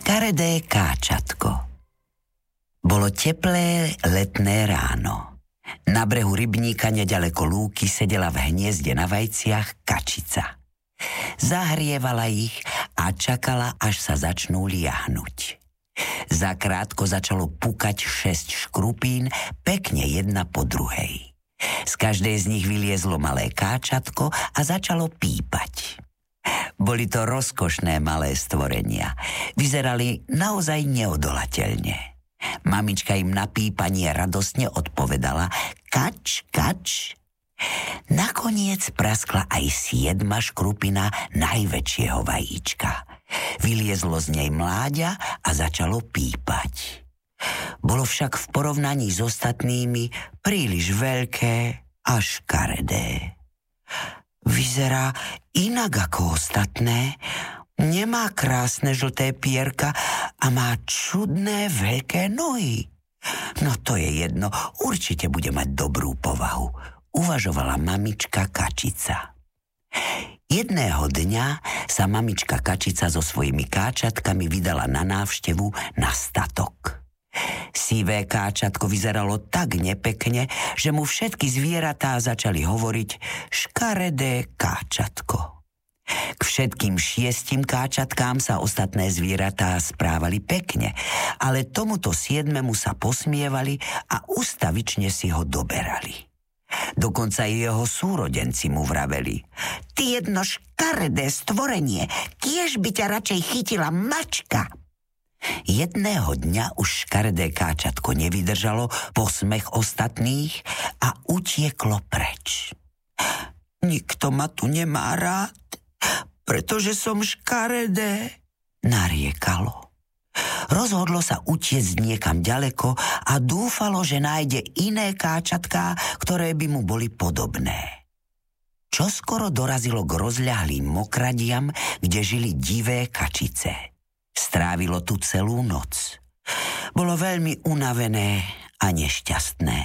Škaredé káčatko. Bolo teplé letné ráno. Na brehu rybníka neďaleko lúky sedela v hniezde na vajciach kačica. Zahrievala ich a čakala, až sa začnú liahnuť. Zakrátko začalo pukať 6 škrupín, pekne jedna po druhej. Z každej z nich vyliezlo malé káčatko a začalo pípať. Boli to rozkošné malé stvorenia. Vyzerali naozaj neodolateľne. Mamička im na pípanie radostne odpovedala kač, kač. Nakoniec praskla aj 7. škrupina najväčšieho vajíčka. Vyliezlo z nej mláďa a začalo pípať. Bolo však v porovnaní s ostatnými príliš veľké a škaredé. Vyzerá inak ako ostatné, nemá krásne žlté pierka a má čudné veľké nohy. No to je jedno, určite bude mať dobrú povahu, uvažovala mamička kačica. Jedného dňa sa mamička kačica so svojimi káčatkami vydala na návštevu na statok. Sivé káčatko vyzeralo tak nepekne, že mu všetky zvieratá začali hovoriť škaredé káčatko. K všetkým 6 káčatkám sa ostatné zvieratá správali pekne, ale tomuto 7. sa posmievali a ustavične si ho doberali. Dokonca i jeho súrodenci mu vraveli: Ty jedno škaredé stvorenie, tiež by ťa radšej chytila mačka. Jedného dňa už škaredé káčatko nevydržalo posmech ostatných a utieklo preč. Nikto ma tu nemá rád, pretože som škaredé, nariekalo. Rozhodlo sa utiecť niekam ďaleko a dúfalo, že nájde iné káčatká, ktoré by mu boli podobné. Čoskoro dorazilo k rozľahlým mokradiam, kde žili divé kačice. Strávilo tu celú noc. Bolo veľmi unavené a nešťastné.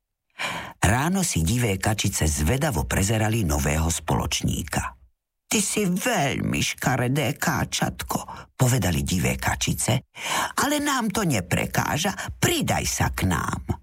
Ráno si divé kačice zvedavo prezerali nového spoločníka. Ty si veľmi škaredé káčatko, povedali divé kačice, ale nám to neprekáža, pridaj sa k nám.